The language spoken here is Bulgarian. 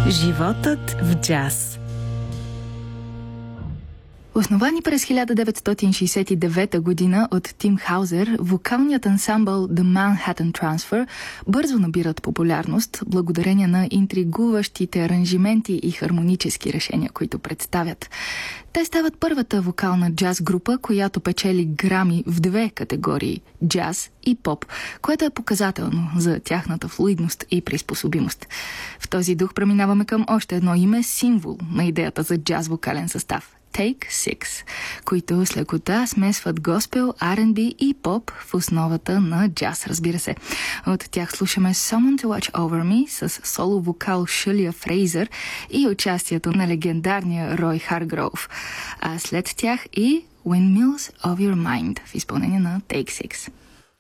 Животът в джаз. Основани през 1969 година от Тим Хаузер, вокалният ансамбъл The Manhattan Transfer бързо набират популярност благодарение на интригуващите аранжименти и хармонически решения, които представят. Те стават първата вокална джаз група, която печели грами в две категории – джаз и поп, което е показателно за тяхната флуидност и приспособимост. В този дух преминаваме към още едно име – символ на идеята за джаз вокален състав – Take 6, които с лекота смесват госпел, R&B и поп в основата на джаз, разбира се. От тях слушаме Someone to Watch Over Me с соло вокал Шулия Фрейзър и участието на легендарния Рой Харгроув. А след тях и Windmills of Your Mind в изпълнение на Take 6.